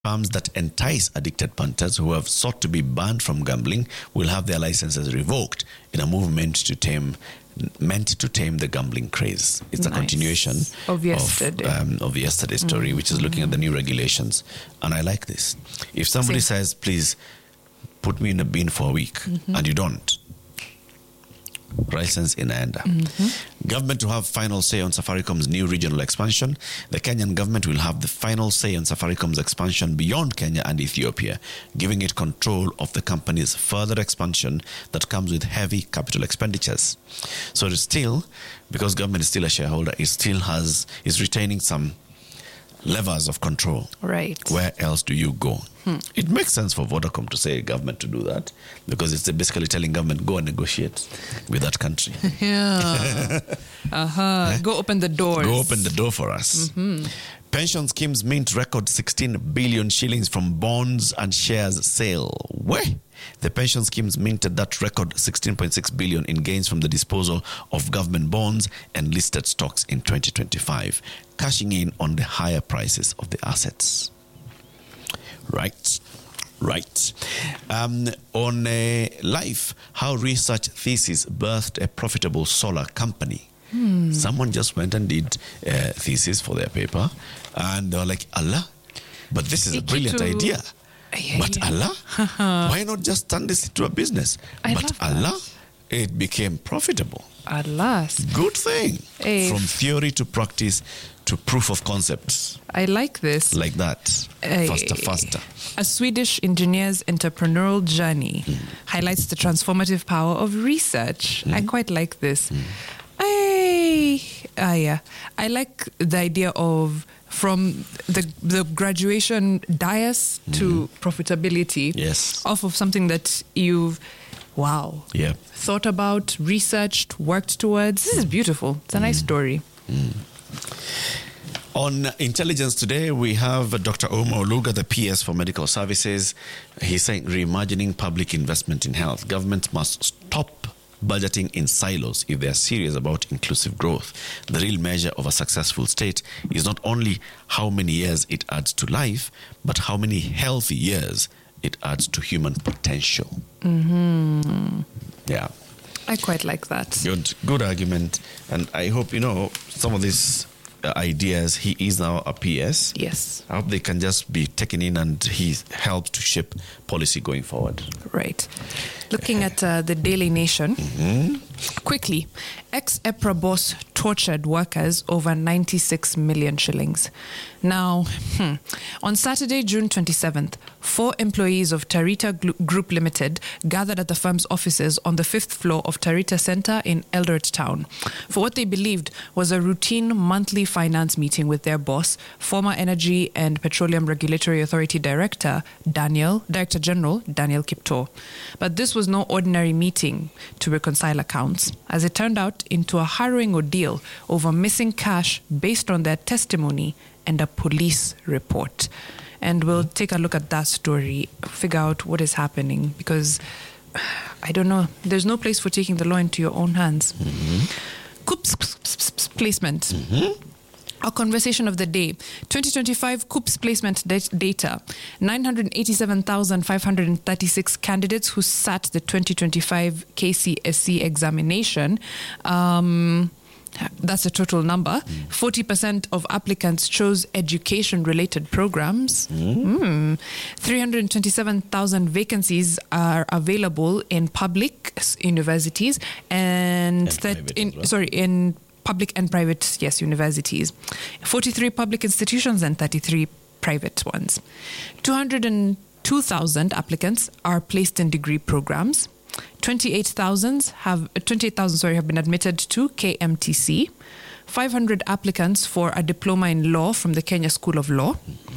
Farms that entice addicted punters who have sought to be banned from gambling will have their licenses revoked in a movement meant to tame the gambling craze. It's a continuation of yesterday's story, which is looking at the new regulations. And I like this. If somebody says, please put me in a bin for a week, and you don't, license inaenda. Government to have final say on Safaricom's new regional expansion. The Kenyan government will have the final say on Safaricom's expansion beyond Kenya and Ethiopia, giving it control of the company's further expansion that comes with heavy capital expenditures. So it's still, because government is still a shareholder, is retaining some levers of control. Right. Where else do you go? It makes sense for Vodacom to say government to do that, because it's basically telling government, go and negotiate with that country. Yeah. Go open the doors. Go open the door for us. Pension schemes mint record 16 billion shillings from bonds and shares sale. Where? The pension schemes minted that record 16.6 billion in gains from the disposal of government bonds and listed stocks in 2025, cashing in on the higher prices of the assets. Right. On Life, how research thesis birthed a profitable solar company. Someone just went and did a thesis for their paper, and they were like, Allah, but this is a brilliant idea. But Allah, why not just turn this into a business? But Allah, it became profitable. Alas. Good thing. From theory to practice to proof of concepts. I like this. Like that. Faster. A Swedish engineer's entrepreneurial journey highlights the transformative power of research. I quite like this. I like the idea of from the graduation dais to profitability. Yes. Off of something that you've thought about, researched, worked towards. This is beautiful. It's a nice story. On Intelligence Today, we have Dr. Omo Oluga, the PS for Medical Services. He's saying reimagining public investment in health. Government must stop budgeting in silos if they are serious about inclusive growth. The real measure of a successful state is not only how many years it adds to life, but how many healthy years it adds to human potential. Yeah. I quite like that. Good argument. And I hope, some of these ideas, he is now a PS. Yes. I hope they can just be taken in and he helps to shape policy going forward. Right. Looking at the Daily Nation, quickly, ex-EPRA boss tortured workers over 96 million shillings. Now, on Saturday, June 27th, 4 employees of Tarita Group Limited gathered at the firm's offices on the 5th floor of Tarita Center in Eldoret Town for what they believed was a routine monthly finance meeting with their boss, former Energy and Petroleum Regulatory Authority Director General Daniel Kipto. But this was no ordinary meeting to reconcile accounts, as it turned out into a harrowing ordeal over missing cash based on their testimony and a police report. And we'll take a look at that story, figure out what is happening, because I don't know, there's no place for taking the law into your own hands. KUPS placement. Our conversation of the day. 2025 KUPS placement data. 987,536 candidates who sat the 2025 KCSE examination. That's the total number. 40% of applicants chose education-related programs. 327,000 vacancies are available in public universities and in public and private, universities. 43 public institutions and 33 private ones. 202,000 applicants are placed in degree programs. 28,000 have been admitted to KMTC. 500 applicants for a diploma in law from the Kenya School of Law.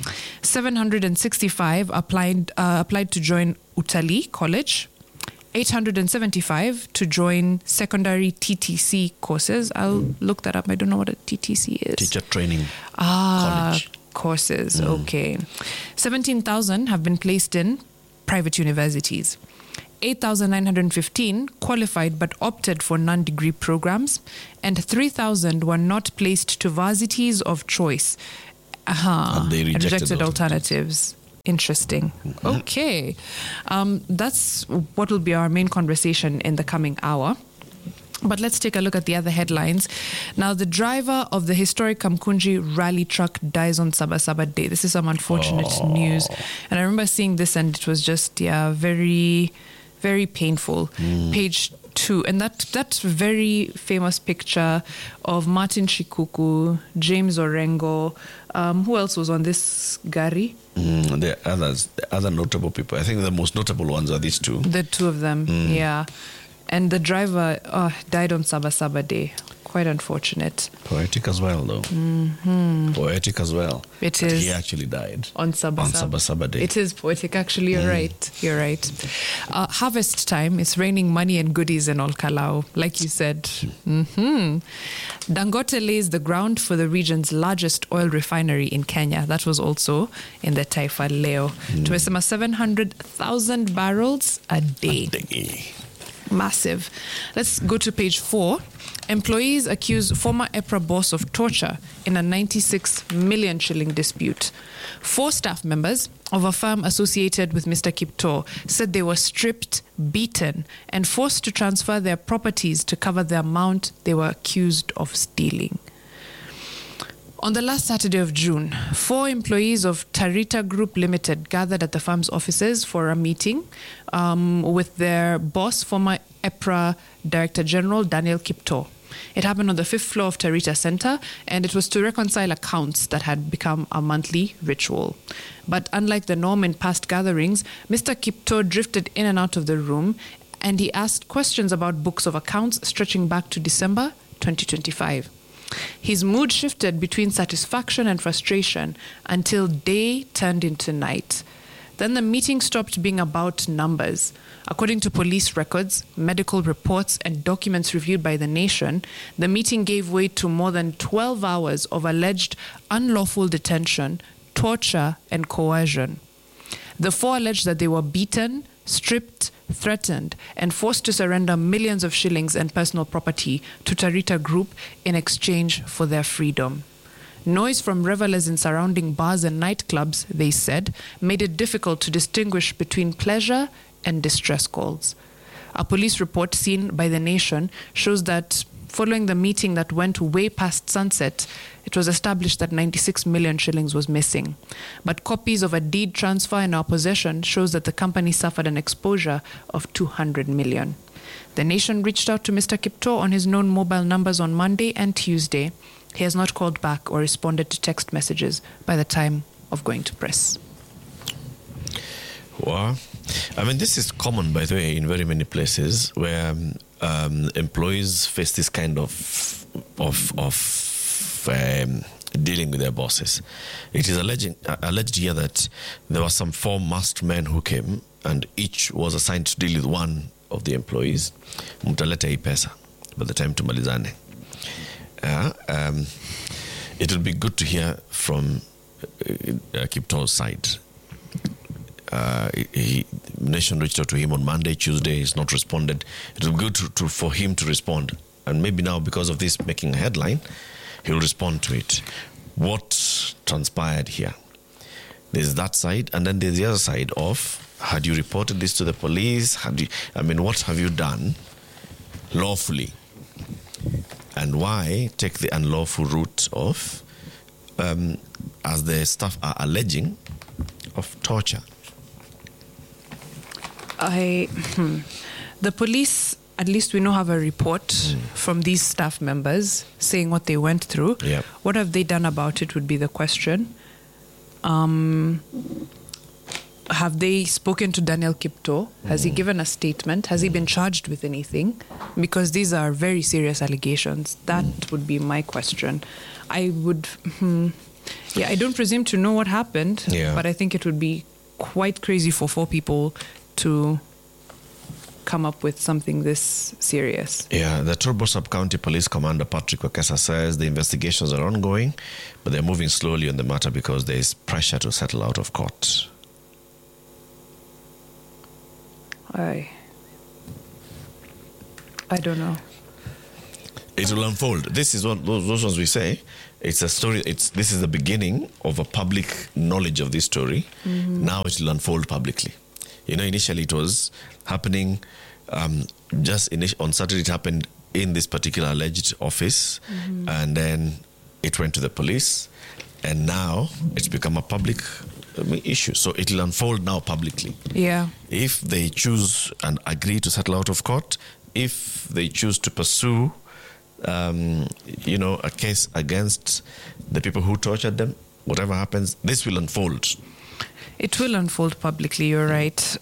765 applied to join Utalii College. 875 to join secondary TTC courses. I'll look that up. I don't know what a TTC is. Teacher Training College. Courses. Okay. 17,000 have been placed in private universities. 8,915 qualified but opted for non-degree programs, and 3,000 were not placed to varsities of choice. And they rejected alternatives. Interesting. Okay. That's what will be our main conversation in the coming hour. But let's take a look at the other headlines. Now, the driver of the historic Kamkunji rally truck dies on Sabasaba Day. This is some unfortunate news. And I remember seeing this and it was just, very, very painful. Page 2. And that very famous picture of Martin Shikuku, James Orengo. Who else was on this gari? The other notable people. I think the most notable ones are these two. The two of them, yeah. And the driver died on Sabasaba Day. Quite unfortunate. Poetic as well, though. Poetic as well. It But is. he actually died On Sabasaba Day. It is poetic, actually. You're right. You're right. Harvest time. It's raining money and goodies in Olkalau, like you said. Dangote lays the ground for the region's largest oil refinery in Kenya. That was also in the Taifa Leo. Tumesema 700,000 barrels a day. Massive. Let's go to page 4. Employees accuse former EPRA boss of torture in a 96 million shilling dispute. 4 staff members of a firm associated with Mr. Kipto said they were stripped, beaten, and forced to transfer their properties to cover the amount they were accused of stealing. On the last Saturday of June, 4 employees of Tarita Group Limited gathered at the firm's offices for a meeting with their boss, former EPRA Director General Daniel Kipto. It happened on the 5th floor of Tarita Center, and it was to reconcile accounts that had become a monthly ritual. But unlike the norm in past gatherings, Mr. Kipto drifted in and out of the room, and he asked questions about books of accounts stretching back to December 2025. His mood shifted between satisfaction and frustration until day turned into night. Then the meeting stopped being about numbers. According to police records, medical reports, and documents reviewed by The Nation, the meeting gave way to more than 12 hours of alleged unlawful detention, torture, and coercion. The 4 alleged that they were beaten, stripped, threatened, and forced to surrender millions of shillings and personal property to Tarita Group in exchange for their freedom. Noise from revelers in surrounding bars and nightclubs, they said, made it difficult to distinguish between pleasure and distress calls. A police report seen by The Nation shows that following the meeting that went way past sunset, it was established that 96 million shillings was missing. But copies of a deed transfer in our possession shows that the company suffered an exposure of 200 million. The Nation reached out to Mr. Kipto on his known mobile numbers on Monday and Tuesday. He has not called back or responded to text messages by the time of going to press. Well, I mean, this is common, by the way, in very many places where employees face this kind of dealing with their bosses. It is alleged here that there were some 4 masked men who came, and each was assigned to deal with one of the employees. Mtaleta hii pesa by the time tumalizane. It would be good to hear from Kipto's side. Nation reached out to him on Monday, Tuesday. He's not responded. It would be good for him to respond. And maybe now, because of this making a headline, he'll respond to it. What transpired here? There's that side, and then there's the other side of, had you reported this to the police? What have you done lawfully? And why take the unlawful route of, as the staff are alleging, of torture? The police, at least we know, have a report from these staff members saying what they went through. Yep. What have they done about it would be the question. Have they spoken to Daniel Kipto? Has he given a statement? Has he been charged with anything? Because these are very serious allegations. That would be my question. I don't presume to know what happened, but I think it would be quite crazy for 4 people to come up with something this serious. Yeah, the Turbo Sub-County Police Commander Patrick Wekesa says the investigations are ongoing, but they're moving slowly on the matter because there is pressure to settle out of court. I don't know. It will unfold. This is what those ones we say. It's a story. This is the beginning of a public knowledge of this story. Now it will unfold publicly. Initially it was happening on Saturday. It happened in this particular alleged office, and then it went to the police, and now it's become a public issue. So it will unfold now publicly. Yeah. If they choose and agree to settle out of court, if they choose to pursue a case against the people who tortured them, whatever happens, this will unfold. It will unfold publicly, you're right.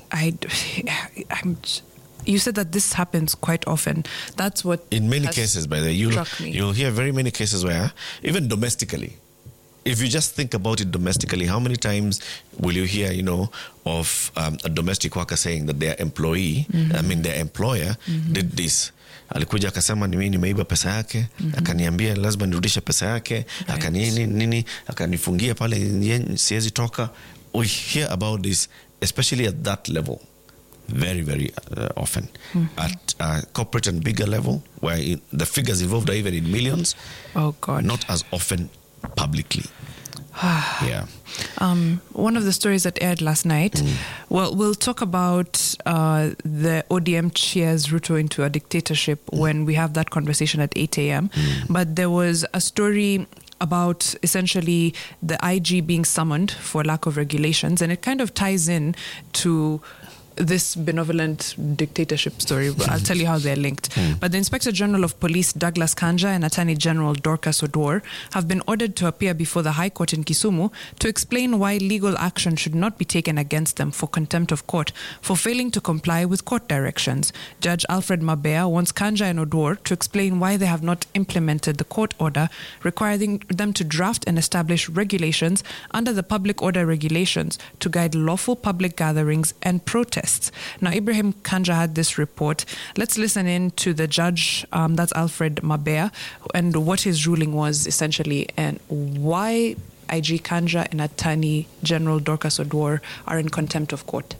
You said that this happens quite often. That's what... In many cases, by the way, you'll hear very many cases where, even domestically, if you just think about it domestically, how many times will you hear, of a domestic worker saying that their employee, their employer did this. Alikuja akasema mimi nimeiba pesa yake, akaniambia lazima nirudishe pesa yake, nini, akanifungia pale siwezi toka. We hear about this, especially at that level, very, very often. At corporate and bigger level, where the figures involved are even in millions. Oh, God. Not as often publicly. Yeah. One of the stories that aired last night, well, we'll talk about the ODM cheers Ruto into a dictatorship when we have that conversation at 8 a.m. But there was a story about essentially the IG being summoned for lack of regulations, and it kind of ties in to this benevolent dictatorship story. I'll tell you how they're linked. But the Inspector General of Police, Douglas Kanja, and Attorney General Dorcas Oduor have been ordered to appear before the High Court in Kisumu to explain why legal action should not be taken against them for contempt of court for failing to comply with court directions. Judge Alfred Mabea wants Kanja and Oduor to explain why they have not implemented the court order requiring them to draft and establish regulations under the public order regulations to guide lawful public gatherings and protests. Now, Ibrahim Kanja had this report. Let's listen in to the judge, that's Alfred Mabea, and what his ruling was essentially, and why IG Kanja and Attorney General Dorcas Oduor are in contempt of court.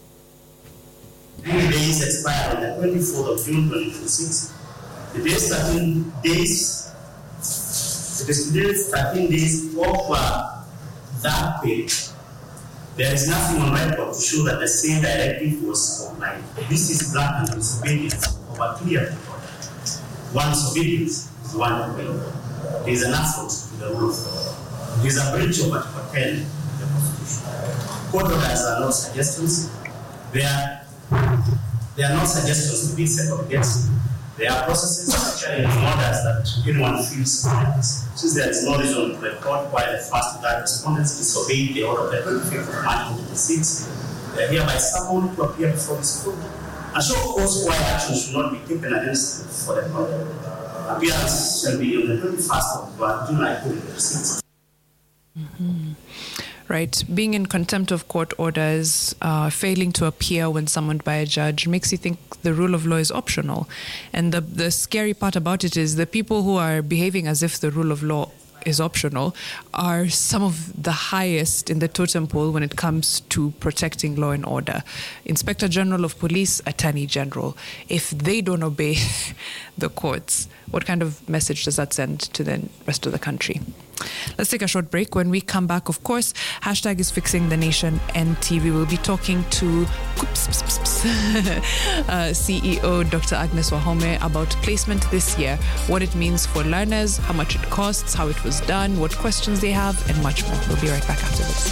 3 days expire on the 24th of June 2026. The days 13 days, it is today's 13 days of that period. There is nothing on record to show that the same directive was complied. This is blatant disobedience of a clear order. One disobedience is one way. There is an affront to the rule of law. There is a breach of Article 10 of the Constitution. Court orders are not suggestions. They are not suggestions to be segregated. There are processes actually in orders that anyone feels compliance. Since there is no reason to record why the first that respondents disobeyed the order of the 25th of March 2026, they are hereby summoned to appear before this court and show cause why action should not be taken against them for the court. Appearance shall be on the 21st of July 2026. Right, being in contempt of court orders, failing to appear when summoned by a judge makes you think the rule of law is optional. And the scary part about it is the people who are behaving as if the rule of law is optional are some of the highest in the totem pole when it comes to protecting law and order. Inspector General of Police, Attorney General. If they don't obey the courts, what kind of message does that send to the rest of the country? Let's take a short break. When we come back, of course, hashtag is Fixing the Nation NTV. We'll be talking to CEO Dr. Agnes Wahome about placement this year, what it means for learners, how much it costs, how it was done, what questions they have, and much more. We'll be right back after this.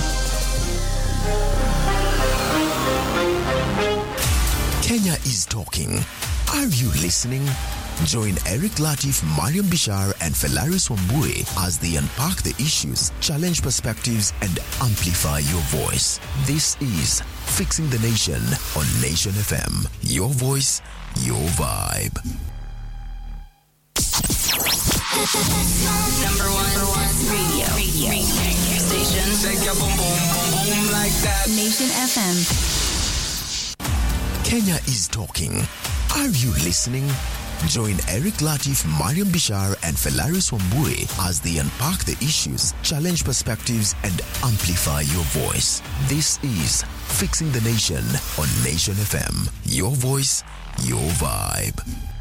Kenya is talking. Are you listening? Join Eric Latif, Mariam Bishar, and Felaris Wambue as they unpack the issues, challenge perspectives, and amplify your voice. This is Fixing the Nation on Nation FM. Your voice, your vibe. Number one radio station. Shake your boom boom boom boom like that. Nation FM. Kenya is talking. Are you listening? Join Eric Latif, Mariam Bishar, and Felaris Wambue as they unpack the issues, challenge perspectives, and amplify your voice. This is Fixing the Nation on Nation FM. Your voice, your vibe.